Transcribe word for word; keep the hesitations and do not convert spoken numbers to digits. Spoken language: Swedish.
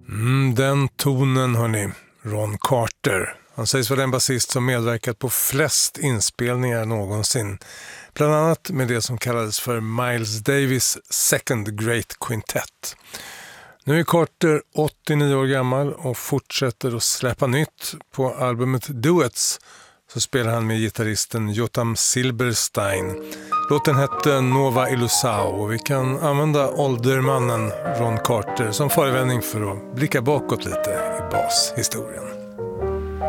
Mm, den tonen hörni, Ron Carter. Han sägs vara den basist som medverkat på flest inspelningar någonsin. Bland annat med det som kallades för Miles Davis Second Great Quintet. Nu är Carter åttionio år gammal och fortsätter att släppa nytt. På albumet Duets så spelar han med gitarristen Jotam Silberstein. Låten hette Nova Ilusao och vi kan använda åldermannen Ron Carter som förevändning för att blicka bakåt lite i bashistorien.